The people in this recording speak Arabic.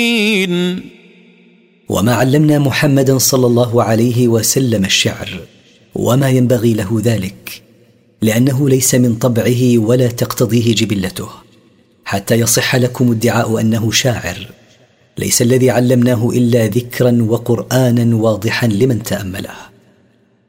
وما علمنا محمدا صلى الله عليه وسلم الشعر، وما ينبغي له ذلك، لأنه ليس من طبعه ولا تقتضيه جبلته، حتى يصح لكم ادعاء أنه شاعر. ليس الذي علمناه إلا ذكرا وقرآنا واضحا لمن تأمله.